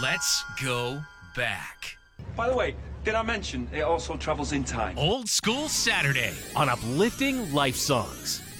Let's go back. By the way, did I mention it also travels in time? Old School Saturday. On uplifting life songs.